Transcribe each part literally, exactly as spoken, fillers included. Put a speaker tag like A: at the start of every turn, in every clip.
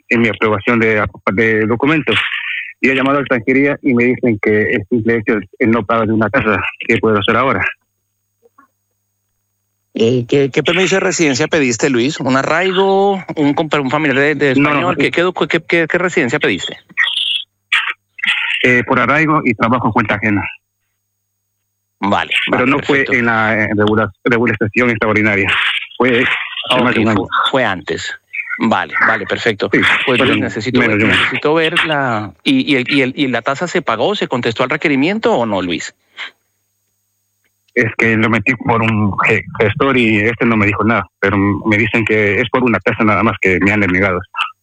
A: en mi aprobación de, de documentos. Y he llamado a extranjería y me dicen que el simple hecho es el no pago de una tasa. ¿Qué puedo hacer ahora?
B: Eh, ¿qué, ¿Qué permiso de residencia pediste, Luis? ¿Un arraigo? ¿Un, un familiar de, de español? No, no, ¿Qué, qué, qué, qué, ¿Qué residencia pediste?
A: Eh, por arraigo y trabajo en cuenta ajena.
B: Vale.
A: Pero
B: vale,
A: no
B: perfecto.
A: fue en la eh, regula, regulación extraordinaria. Fue,
B: okay, fue, fue antes. Vale, vale, perfecto. Sí, pues Luis, necesito, ver, necesito ver la... ¿Y, y, el, y, el, ¿Y la tasa se pagó? ¿Se contestó al requerimiento o no, Luis?
A: Es que lo metí por un gestor y este no me dijo nada, pero me dicen que es por una tasa nada más que me han denegado.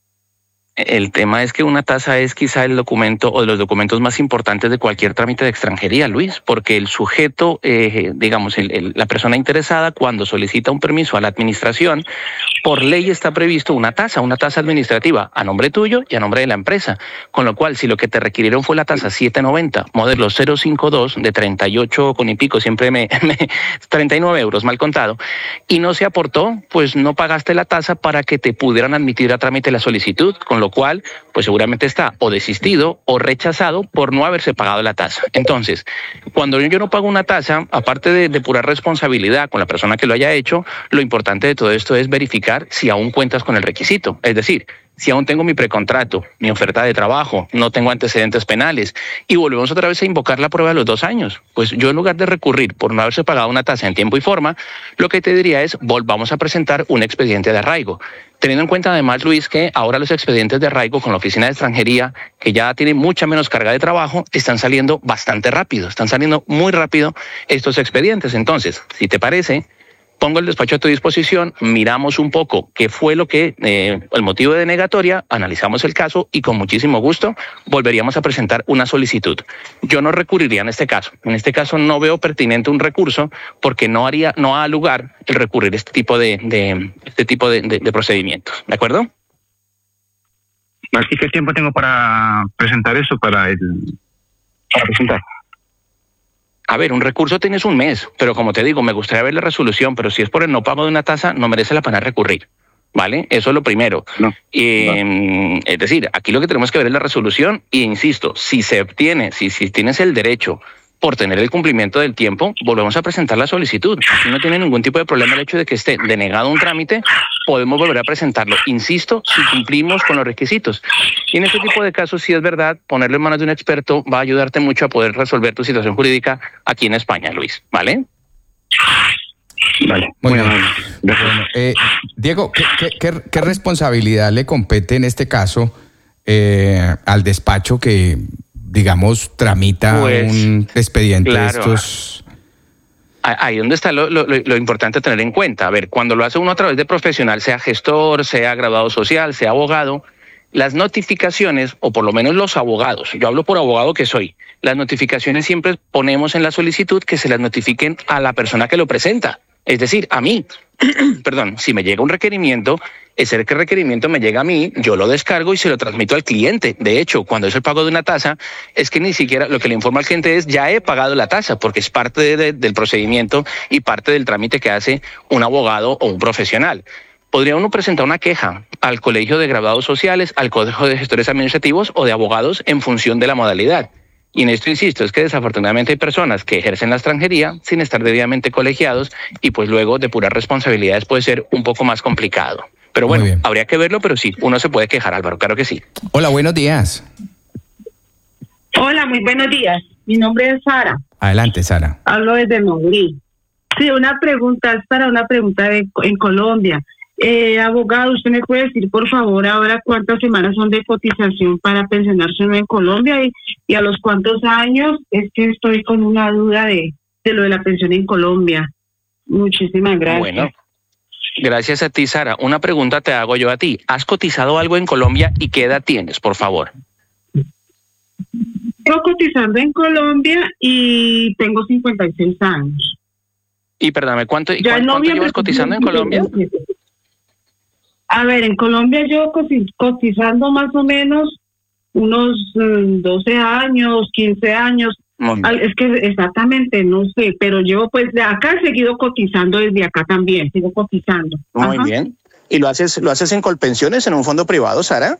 B: El tema es que una tasa es quizá el documento o de los documentos más importantes de cualquier trámite de extranjería, Luis, porque el sujeto, eh, digamos, el, el, la persona interesada cuando solicita un permiso a la administración, por ley está previsto una tasa, una tasa administrativa a nombre tuyo y a nombre de la empresa, con lo cual si lo que te requirieron fue la tasa siete noventa, modelo cero cincuenta y dos de treinta y ocho con y pico, siempre me, me treinta y nueve euros mal contado, y no se aportó, pues no pagaste la tasa para que te pudieran admitir a trámite la solicitud, con lo cual, pues seguramente está o desistido o rechazado por no haberse pagado la tasa. Entonces, cuando yo no pago una tasa, aparte de, de pura responsabilidad con la persona que lo haya hecho, lo importante de todo esto es verificar si aún cuentas con el requisito. Es decir, si aún tengo mi precontrato, mi oferta de trabajo, no tengo antecedentes penales y volvemos otra vez a invocar la prueba de los dos años. Pues yo en lugar de recurrir por no haberse pagado una tasa en tiempo y forma, lo que te diría es volvamos a presentar un expediente de arraigo. Teniendo en cuenta además, Luis, que ahora los expedientes de arraigo con la Oficina de Extranjería, que ya tienen mucha menos carga de trabajo, están saliendo bastante rápido, están saliendo muy rápido estos expedientes. Entonces, si te parece, pongo el despacho a tu disposición, miramos un poco qué fue lo que, eh, el motivo de denegatoria, analizamos el caso y con muchísimo gusto volveríamos a presentar una solicitud. Yo no recurriría en este caso. En este caso no veo pertinente un recurso porque no haría, no ha lugar el recurrir este tipo de, de este tipo de, de, de procedimientos. ¿De acuerdo?
A: ¿Y qué tiempo tengo para presentar eso para el para presentar?
B: A ver, un recurso tienes un mes, pero como te digo, me gustaría ver la resolución, pero si es por el no pago de una tasa, no merece la pena recurrir, ¿vale? Eso es lo primero.
A: No,
B: eh,
A: no.
B: Es decir, aquí lo que tenemos que ver es la resolución y, insisto, si se obtiene, si, si tienes el derecho por tener el cumplimiento del tiempo, volvemos a presentar la solicitud. Si no tiene ningún tipo de problema el hecho de que esté denegado un trámite, podemos volver a presentarlo. Insisto, si cumplimos con los requisitos. Y en este tipo de casos, si es verdad, ponerlo en manos de un experto va a ayudarte mucho a poder resolver tu situación jurídica aquí en España, Luis. ¿Vale?
A: Vale.
C: Muy bien. Bueno, eh, Diego, ¿qué, qué, qué, ¿qué responsabilidad le compete en este caso eh, al despacho que, digamos, tramita pues, un expediente claro, de estos?
B: Ahí donde está lo, lo, lo importante tener en cuenta. A ver, cuando lo hace uno a través de profesional, sea gestor, sea graduado social, sea abogado, las notificaciones, o por lo menos los abogados, yo hablo por abogado que soy, las notificaciones siempre ponemos en la solicitud que se las notifiquen a la persona que lo presenta, es decir, a mí. Perdón, si me llega un requerimiento, ese requerimiento me llega a mí, yo lo descargo y se lo transmito al cliente. De hecho, cuando es el pago de una tasa, es que ni siquiera lo que le informa al cliente es ya he pagado la tasa, porque es parte de, de, del procedimiento y parte del trámite que hace un abogado o un profesional. Podría uno presentar una queja al Colegio de Graduados Sociales, al Colegio de Gestores Administrativos o de Abogados en función de la modalidad. Y en esto insisto, es que desafortunadamente hay personas que ejercen la extranjería sin estar debidamente colegiados y pues luego de puras responsabilidades puede ser un poco más complicado. Pero bueno, habría que verlo, pero sí, uno se puede quejar, Álvaro, claro que sí.
C: Hola, buenos días.
D: Hola, muy buenos días. Mi nombre es Sara.
C: Adelante, Sara.
D: Hablo desde Madrid. Sí, una pregunta, es para una pregunta de, en Colombia. Eh, abogado, ¿usted me puede decir, por favor, ahora cuántas semanas son de cotización para pensionarse en Colombia y, y a los cuántos años? Es que estoy con una duda de, de lo de la pensión en Colombia. Muchísimas gracias.
B: Bueno, gracias a ti, Sara. Una pregunta te hago yo a ti. ¿Has cotizado algo en Colombia y qué edad tienes, por favor?
D: Estoy cotizando en Colombia y tengo cincuenta y seis años.
B: Y perdóname, ¿cuánto, ¿cuánto, ¿cuánto llevas cotizando en Colombia?
D: A ver, en Colombia yo cotizando más o menos unos um, doce años, quince años. Es que exactamente, no sé, pero yo pues de acá he seguido cotizando desde acá también, sigo cotizando.
B: Muy
D: Ajá.
B: bien. ¿Y lo haces lo haces en Colpensiones, en un fondo privado, Sara?